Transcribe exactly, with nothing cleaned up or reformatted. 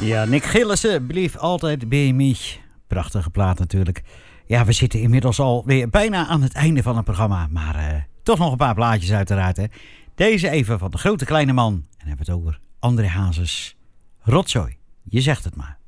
Ja, Nick Gillissen, Blijf altijd bij mij. Prachtige plaat natuurlijk. Ja, we zitten inmiddels al weer bijna aan het einde van het programma. Maar uh, toch nog een paar plaatjes uiteraard. Hè. Deze even van de grote kleine man. En dan hebben we het over André Hazes. Rotzooi, je zegt het maar.